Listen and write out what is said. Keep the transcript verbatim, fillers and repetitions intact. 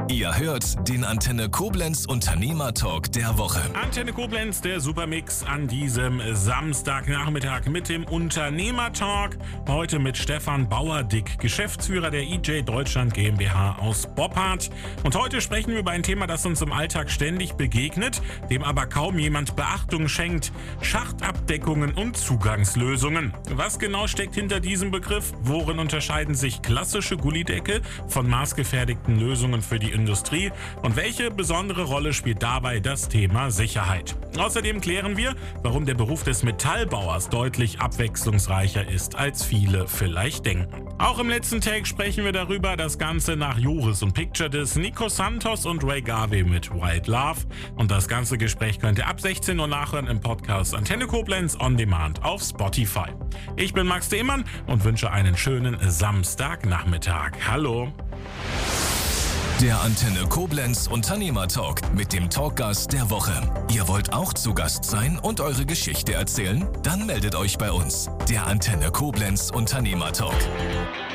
Ihr hört den Antenne Koblenz Unternehmertalk der Woche. Antenne Koblenz, der Supermix an diesem Samstagnachmittag mit dem Unternehmertalk. Heute mit Stefan Bauer-Dick, Geschäftsführer der I J Deutschland GmbH aus Boppard. Und heute sprechen wir über ein Thema, das uns im Alltag ständig begegnet, dem aber kaum jemand Beachtung schenkt. Schachtabdeckungen und Zugangslösungen. Was genau steckt hinter diesem Begriff? Worin unterscheiden sich klassische Gullydeckel von maßgefertigten Lösungen für die Industrie und welche besondere Rolle spielt dabei das Thema Sicherheit? Außerdem klären wir, warum der Beruf des Metallbauers deutlich abwechslungsreicher ist, als viele vielleicht denken. Auch im letzten Take sprechen wir darüber, das Ganze nach Joris und Picture Dis, Nico Santos und Ray Garvey mit White Love. Und das ganze Gespräch könnt ihr ab sechzehn Uhr nachhören im Podcast Antenne Koblenz on Demand auf Spotify. Ich bin Max Demann und wünsche einen schönen Samstagnachmittag. Hallo! Der Antenne Koblenz Unternehmertalk mit dem Talkgast der Woche. Ihr wollt auch zu Gast sein und eure Geschichte erzählen? Dann meldet euch bei uns. Der Antenne Koblenz Unternehmertalk.